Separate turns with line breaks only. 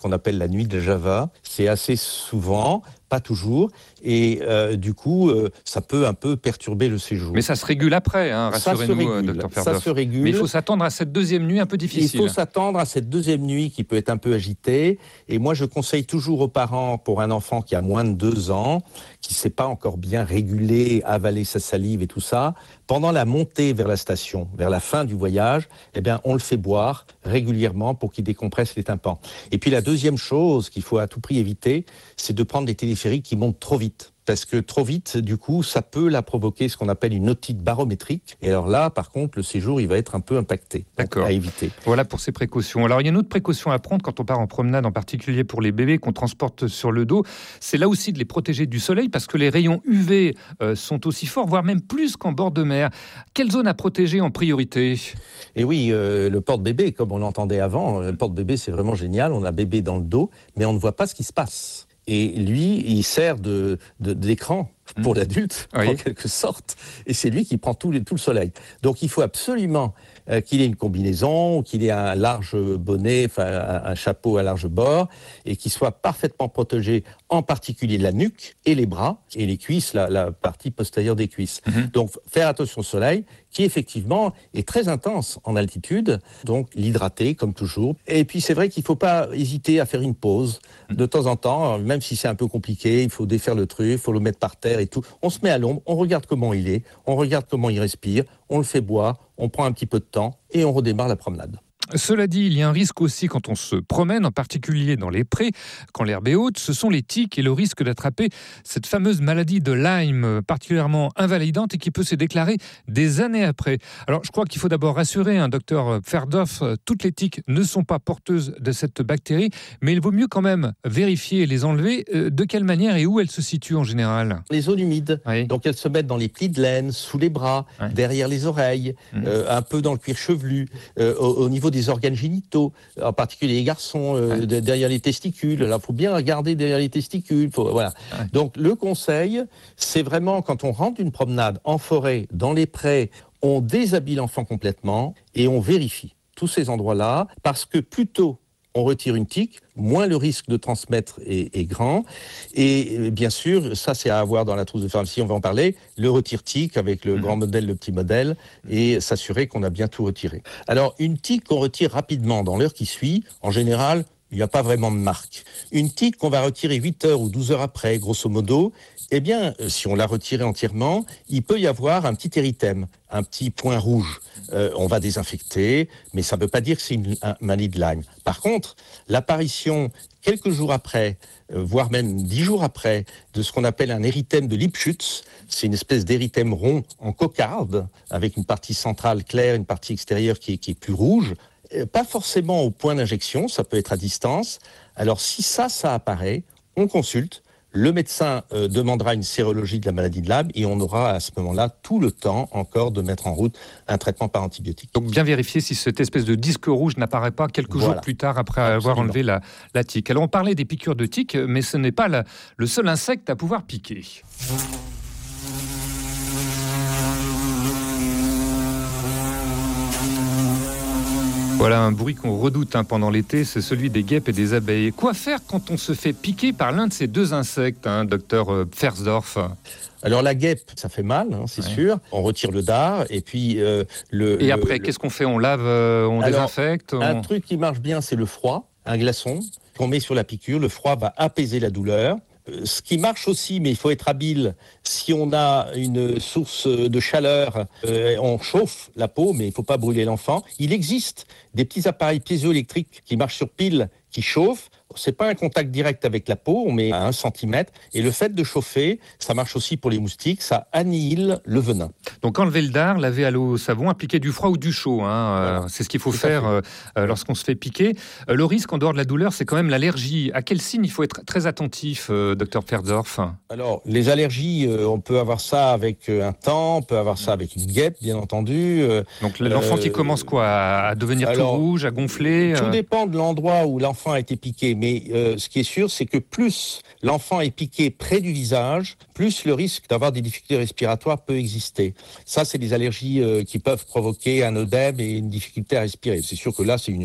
qu'on appelle la nuit de Java. C'est assez souvent, pas toujours, et du coup, ça peut un peu perturber le séjour.
Mais ça se régule après, hein, rassurez-nous, Dr Ferdorf.
Ça se régule.
Mais il faut s'attendre à cette deuxième nuit un peu difficile.
Il faut s'attendre à cette deuxième nuit qui peut être un peu agitée. Et moi, je conseille toujours aux parents, pour un enfant qui a moins de 2 ans, qui ne sait pas encore bien réguler, avaler sa salive et tout ça, pendant la montée vers la station, vers la fin du voyage, eh bien, on le fait boire régulièrement pour qu'il décompresse les tympans. Et puis la deuxième chose qu'il faut à tout prix éviter, c'est de prendre des téléphériques qui montent trop vite. Parce que trop vite, du coup, ça peut la provoquer ce qu'on appelle une otite barométrique. Et alors là, par contre, le séjour, il va être un peu impacté.
D'accord.
À éviter.
Voilà pour ces précautions. Alors, il y a une autre précaution à prendre quand on part en promenade, en particulier pour les bébés qu'on transporte sur le dos. C'est là aussi de les protéger du soleil parce que les rayons UV sont aussi forts, voire même plus qu'en bord de mer. Quelle zone à protéger en priorité ?
Et oui, le porte-bébé, comme on l'entendait avant, le porte-bébé, c'est vraiment génial. On a bébé dans le dos, mais on ne voit pas ce qui se passe. Et lui, il sert d'écran pour l'adulte, en quelque sorte. Et c'est lui qui prend tout le soleil. Donc, il faut absolument qu'il ait une combinaison, qu'il ait un large bonnet, enfin un chapeau à large bord, et qu'il soit parfaitement protégé, en particulier la nuque et les bras, et les cuisses, la partie postérieure des cuisses. Donc, faire attention au soleil, qui effectivement est très intense en altitude, donc l'hydrater comme toujours. Et puis c'est vrai qu'il ne faut pas hésiter à faire une pause de temps en temps, même si c'est un peu compliqué, il faut défaire le truc, il faut le mettre par terre et tout. On se met à l'ombre, on regarde comment il est, on regarde comment il respire, on le fait boire, on prend un petit peu de temps et on redémarre la promenade.
Cela dit, il y a un risque aussi quand on se promène, en particulier dans les prés, quand l'herbe est haute, ce sont les tiques et le risque d'attraper cette fameuse maladie de Lyme, particulièrement invalidante et qui peut se déclarer des années après. Alors, je crois qu'il faut d'abord rassurer, docteur Ferdorf, toutes les tiques ne sont pas porteuses de cette bactérie, mais il vaut mieux quand même vérifier et les enlever. De quelle manière et où elles se situent en général ?
Les zones humides, donc elles se mettent dans les plis de laine, sous les bras, derrière les oreilles, un peu dans le cuir chevelu, au niveau des organes génitaux, en particulier les garçons, derrière les testicules. Là, il faut bien regarder derrière les testicules. Voilà. Donc, le conseil, c'est vraiment quand on rentre d'une promenade en forêt, dans les prés, on déshabille l'enfant complètement et on vérifie tous ces endroits-là, parce que plus tôt on retire une tique, moins le risque de transmettre est grand. Et bien sûr, ça c'est à avoir dans la trousse de pharmacie, on va en parler, le retire-tique avec le grand modèle, le petit modèle, et s'assurer qu'on a bien tout retiré. Alors, une tique qu'on retire rapidement dans l'heure qui suit, en général, il n'y a pas vraiment de marque. Une tique qu'on va retirer 8 heures ou 12 heures après, grosso modo, eh bien, si on l'a retirée entièrement, il peut y avoir un petit érythème, un petit point rouge. On va désinfecter, mais ça ne veut pas dire que c'est une maladie de Lyme. Par contre, l'apparition, quelques jours après, voire même 10 jours après, de ce qu'on appelle un érythème de Lipschutz, c'est une espèce d'érythème rond en cocarde, avec une partie centrale claire, une partie extérieure qui est plus rouge, pas forcément au point d'injection, ça peut être à distance. Alors si ça apparaît, on consulte. Le médecin demandera une sérologie de la maladie de Lyme et on aura à ce moment-là tout le temps encore de mettre en route un traitement par antibiotique.
Donc bien vérifier si cette espèce de disque rouge n'apparaît pas quelques jours plus tard après avoir enlevé la tique. Alors on parlait des piqûres de tiques, mais ce n'est pas le seul insecte à pouvoir piquer. Voilà un bruit qu'on redoute pendant l'été, c'est celui des guêpes et des abeilles. Quoi faire quand on se fait piquer par l'un de ces deux insectes, docteur Ferdorf ?
Alors la guêpe, ça fait mal, c'est sûr. On retire le dard et puis
Et après, qu'est-ce qu'on fait ? On lave, on désinfecte
Un truc qui marche bien, c'est le froid, un glaçon qu'on met sur la piqûre. Le froid va apaiser la douleur. Ce qui marche aussi, mais il faut être habile, si on a une source de chaleur, on chauffe la peau, mais il ne faut pas brûler l'enfant. Il existe des petits appareils piézoélectriques qui marchent sur pile, qui chauffent. C'est pas un contact direct avec la peau, on met à 1 cm. Et le fait de chauffer, ça marche aussi pour les moustiques, ça annihile le venin.
Donc enlever le dard, laver à l'eau au savon, appliquer du froid ou du chaud. Voilà. C'est ce qu'il faut faire lorsqu'on se fait piquer. Le risque, en dehors de la douleur, c'est quand même l'allergie. À quel signe il faut être très attentif, docteur Ferdorf ?
Alors, les allergies, on peut avoir ça avec un temps, on peut avoir ça avec une guêpe, bien entendu.
Donc l'enfant qui commence à devenir tout rouge, à gonfler
Tout dépend de l'endroit où l'enfant a été piqué. Mais ce qui est sûr, c'est que plus l'enfant est piqué près du visage, plus le risque d'avoir des difficultés respiratoires peut exister. Ça, c'est des allergies qui peuvent provoquer un œdème et une difficulté à respirer. C'est sûr que là, c'est une